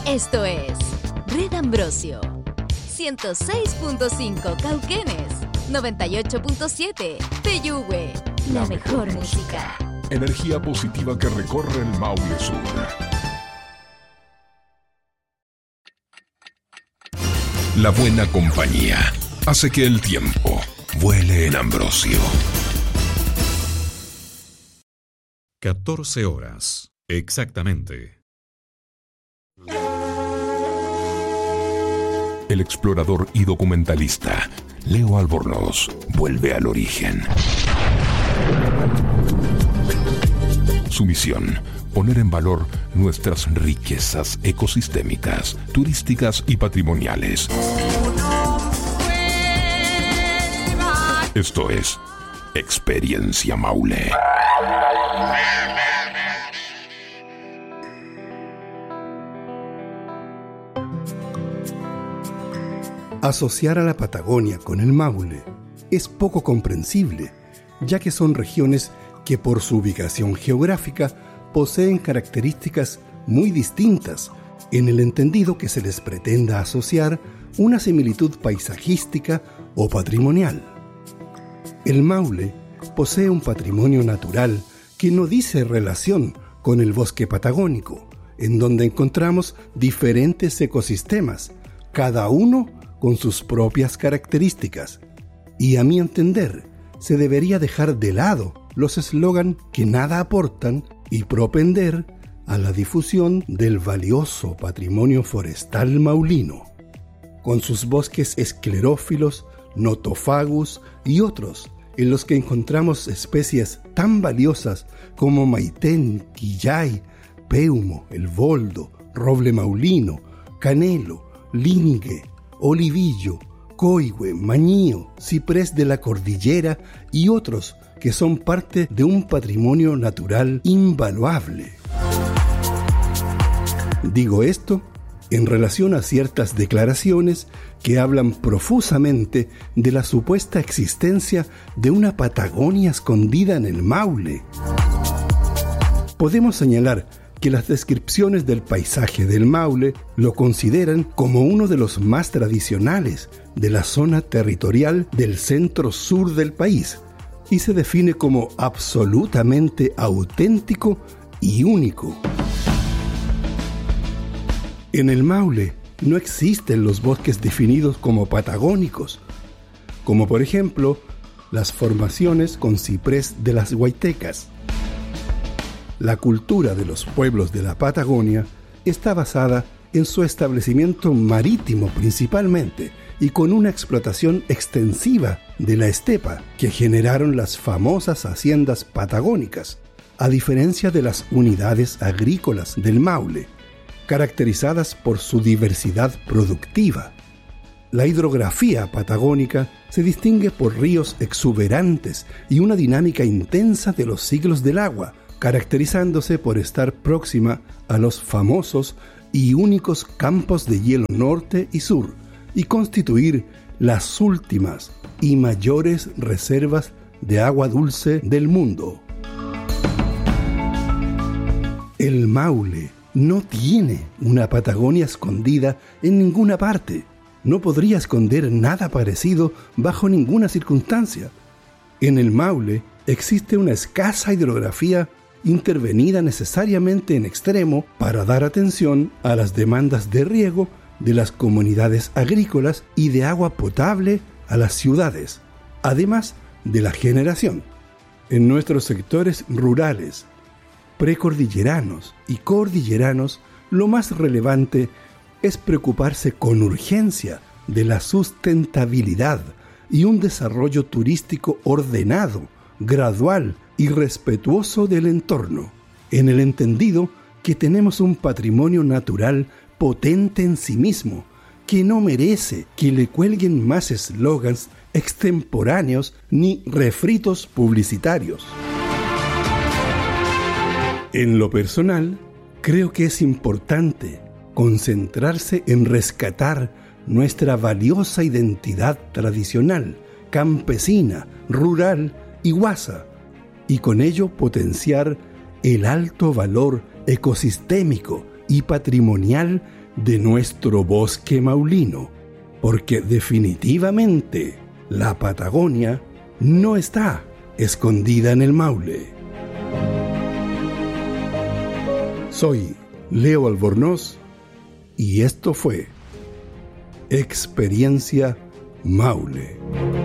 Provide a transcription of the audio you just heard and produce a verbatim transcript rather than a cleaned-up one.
Esto es Red Ambrosio. ciento seis punto cinco Cauquenes, noventa y ocho punto siete Peyúgue. La mejor música. Energía positiva que recorre el Maule Sur. La buena compañía hace que el tiempo vuele en Ambrosio. catorce horas, exactamente. El explorador y documentalista Leo Albornoz vuelve al origen. Su misión, poner en valor nuestras riquezas ecosistémicas, turísticas y patrimoniales. Esto es Experiencia Maule. Asociar a la Patagonia con el Maule es poco comprensible, ya que son regiones que por su ubicación geográfica poseen características muy distintas en el entendido que se les pretenda asociar una similitud paisajística o patrimonial. El Maule posee un patrimonio natural que no dice relación con el bosque patagónico, en donde encontramos diferentes ecosistemas, cada uno con sus propias características. Y a mi entender, se debería dejar de lado los eslogan que nada aportan y propender a la difusión del valioso patrimonio forestal maulino, con sus bosques esclerófilos, notofagus y otros, en los que encontramos especies tan valiosas como maitén, quillay, peumo, el boldo, roble maulino, canelo, línigue, olivillo, coigüe, mañío, ciprés de la cordillera y otros que son parte de un patrimonio natural invaluable. Digo esto en relación a ciertas declaraciones que hablan profusamente de la supuesta existencia de una Patagonia escondida en el Maule. Podemos señalar que las descripciones del paisaje del Maule lo consideran como uno de los más tradicionales de la zona territorial del centro-sur del país y se define como absolutamente auténtico y único. En el Maule no existen los bosques definidos como patagónicos, como por ejemplo las formaciones con ciprés de las Huaytecas. La cultura de los pueblos de la Patagonia está basada en su establecimiento marítimo principalmente y con una explotación extensiva de la estepa que generaron las famosas haciendas patagónicas, a diferencia de las unidades agrícolas del Maule, caracterizadas por su diversidad productiva. La hidrografía patagónica se distingue por ríos exuberantes y una dinámica intensa de los ciclos del agua, caracterizándose por estar próxima a los famosos y únicos campos de hielo norte y sur y constituir las últimas y mayores reservas de agua dulce del mundo. El Maule no tiene una Patagonia escondida en ninguna parte. No podría esconder nada parecido bajo ninguna circunstancia. En el Maule existe una escasa hidrografía intervenida necesariamente en extremo para dar atención a las demandas de riego de las comunidades agrícolas y de agua potable a las ciudades, además de la generación. En nuestros sectores rurales, precordilleranos y cordilleranos, lo más relevante es preocuparse con urgencia de la sustentabilidad y un desarrollo turístico ordenado, gradual y respetuoso del entorno, en el entendido que tenemos un patrimonio natural potente en sí mismo, que no merece que le cuelguen más eslogans extemporáneos ni refritos publicitarios. En lo personal, creo que es importante concentrarse en rescatar nuestra valiosa identidad tradicional, campesina, rural y guasa, y con ello potenciar el alto valor ecosistémico y patrimonial de nuestro bosque maulino, porque definitivamente la Patagonia no está escondida en el Maule. Soy Leo Albornoz y esto fue Experiencia Maule.